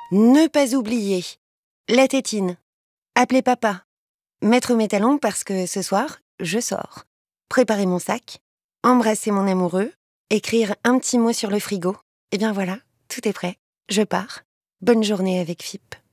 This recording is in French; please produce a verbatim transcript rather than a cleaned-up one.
Ne pas oublier. La tétine. Appeler papa. Mettre mes talons parce que ce soir, je sors. Préparer mon sac. Embrasser mon amoureux. Écrire un petit mot sur le frigo. Et bien voilà, tout est prêt. Je pars. Bonne journée avec F I P.